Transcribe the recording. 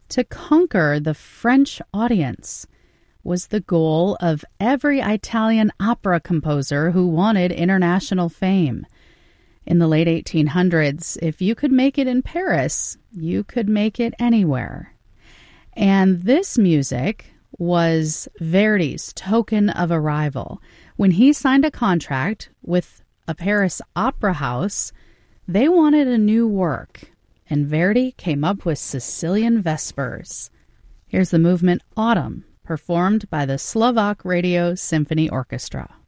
To conquer the French audience was the goal of every Italian opera composer who wanted international fame. In the late 1800s, if you could make it in Paris, you could make it anywhere. And this music was Verdi's token of arrival. When he signed a contract with a Paris opera house, they wanted a new work, and Verdi came up with Sicilian Vespers. Here's the movement Autumn, performed by the Slovak Radio Symphony Orchestra.